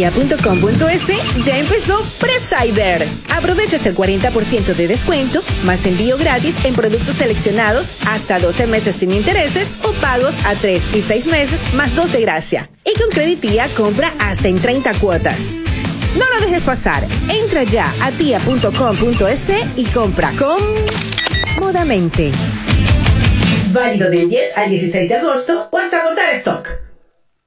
tia.com.es ya empezó Pre-Cyber. Aprovecha hasta el 40% de descuento, más envío gratis en productos seleccionados, hasta 12 meses sin intereses o pagos a 3 y 6 meses más 2 de gracia. Y con Creditía compra hasta en 30 cuotas. No lo dejes pasar. Entra ya a tia.com.es y compra cómodamente. Válido del 10 al 16 de agosto o hasta agotar stock.